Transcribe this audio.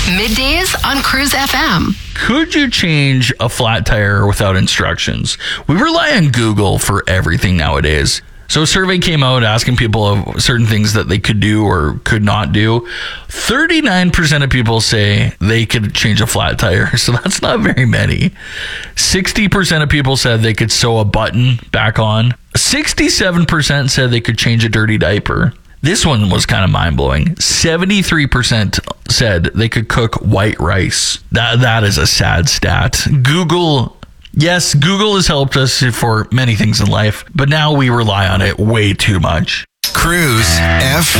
Middays on Cruise FM. Could you change a flat tire without instructions? We rely on Google for everything nowadays. So a survey came out asking people of certain things that they could do or could not do. 39% of people say they could change a flat tire, so that's not very many. 60% of people said they could sew a button back on. 67% said they could change a dirty diaper. This one was kind of mind-blowing. 73% said they could cook white rice. That is a sad stat. Google has helped us for many things in life, but now we rely on it way too much. Cruise F.